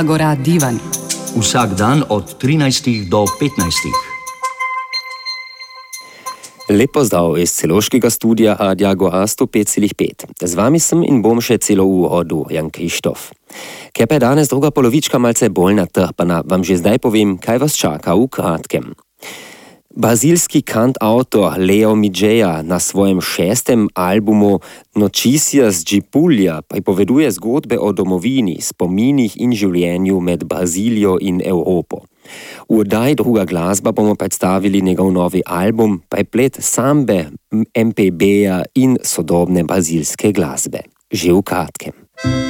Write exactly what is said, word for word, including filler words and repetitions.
Agora Divan. Vsak dan od trinajstih do petnajstih. Lep pozdrav iz celoškega studia Radia Agora sto pet celih pet. Z vami sem in bom še celo uvodu, Jan Krištof. Ker pa je danes druga polovička malce bolj natrpana, vam že zdaj povem, kaj vas čaka v kratkem. Brazilski kantautor Leo Midgeja na svojem šestem albumu Notícias de Puglia pripoveduje zgodbe o domovini, spominih in življenju med Brazilijo in Evropo. V oddaji Druga glasba bomo predstavili njegov novi album, preplet sambe, em pe beja in sodobne brazilske glasbe. Že v kratkem.